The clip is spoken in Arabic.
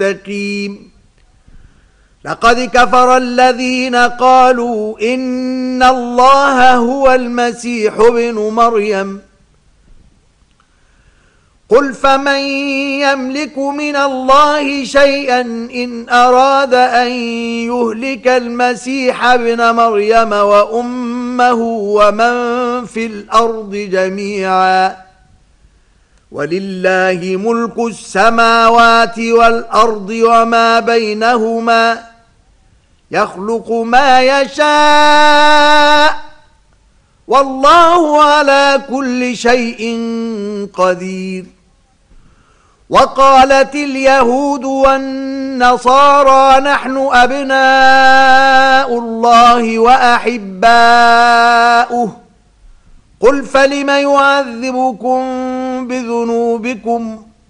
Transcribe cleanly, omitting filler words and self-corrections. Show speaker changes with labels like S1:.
S1: مستقيم. لقد كفر الذين قالوا إن الله هو المسيح ابن مريم قل فمن يملك من الله شيئا إن أراد أن يهلك المسيح ابن مريم وأمه ومن في الأرض جميعا ولله ملك السماوات والأرض وما بينهما يخلق ما يشاء والله على كل شيء قدير. وقالت اليهود والنصارى نحن أبناء الله وأحباؤه قل فلم يعذبكم بذنوبكم